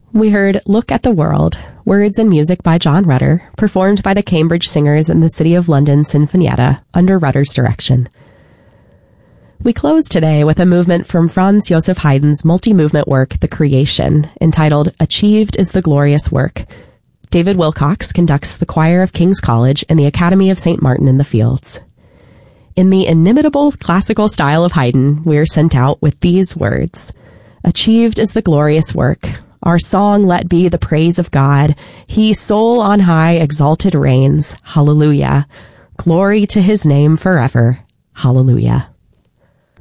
We heard Look at the World, words and music by John Rutter, performed by the Cambridge Singers and the City of London Sinfonietta under Rutter's direction. We close today with a movement from Franz Joseph Haydn's multi-movement work, The Creation, entitled Achieved is the Glorious Work. David Wilcox conducts the choir of King's College and the Academy of St. Martin in the Fields. In the inimitable classical style of Haydn, we are sent out with these words. Achieved is the glorious work. Our song let be the praise of God. He sole on high exalted reigns. Hallelujah. Glory to his name forever. Hallelujah.